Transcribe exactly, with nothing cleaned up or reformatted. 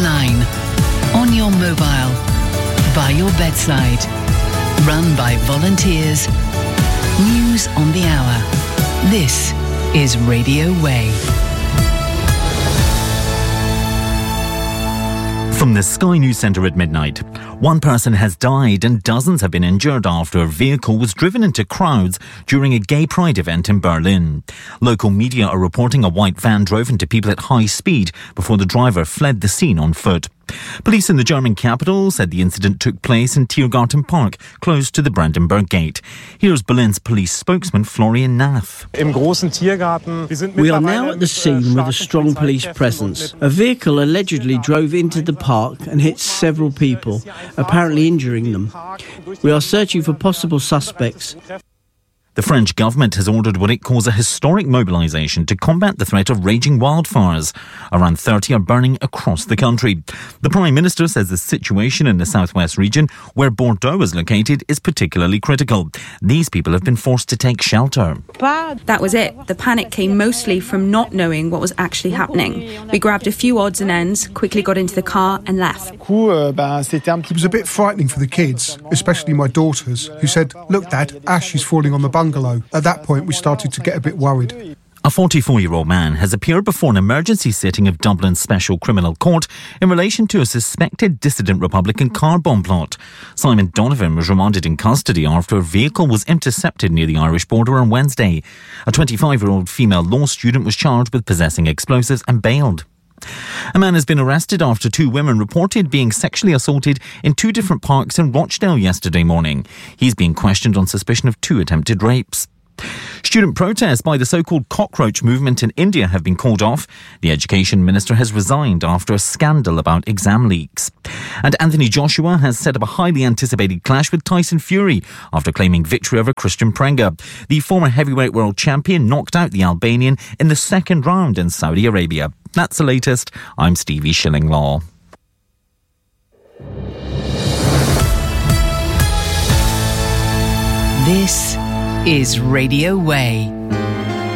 online, on your mobile, by your bedside. Run by volunteers. News on the hour. This is Radio Way. From the Sky News Centre at midnight, one person has died and dozens have been injured after a vehicle was driven into crowds during a gay pride event in Berlin. Local media are reporting a white van drove into people at high speed before the driver fled the scene on foot. Police in the German capital said the incident took place in Tiergarten Park, close to the Brandenburg Gate. Here's Berlin's police spokesman Florian Nath. We are now at the scene with a strong police presence. A vehicle allegedly drove into the park and hit several people, apparently injuring them. We are searching for possible suspects. The French government has ordered what it calls a historic mobilisation to combat the threat of raging wildfires. Around thirty are burning across the country. The Prime Minister says the situation in the southwest region, where Bordeaux is located, is particularly critical. These people have been forced to take shelter. That was it. The panic came mostly from not knowing what was actually happening. We grabbed a few odds and ends, quickly got into the car and left. It was a bit frightening for the kids, especially my daughters, who said, "Look, Dad, ash is falling on the bungalow." At that point, we started to get a bit worried. A forty-four-year-old man has appeared before an emergency sitting of Dublin's Special Criminal Court in relation to a suspected dissident Republican car bomb plot. Simon Donovan was remanded in custody after a vehicle was intercepted near the Irish border on Wednesday. A twenty-five-year-old female law student was charged with possessing explosives and bailed. A man has been arrested after two women reported being sexually assaulted in two different parks in Rochdale yesterday morning. He's being questioned on suspicion of two attempted rapes. Student protests by the so-called cockroach movement in India have been called off. The education minister has resigned after a scandal about exam leaks. And Anthony Joshua has set up a highly anticipated clash with Tyson Fury after claiming victory over Christian Pranga. The former heavyweight world champion knocked out the Albanian in the second round in Saudi Arabia. That's the latest. I'm Stevie Shillinglaw. This is Radio Way.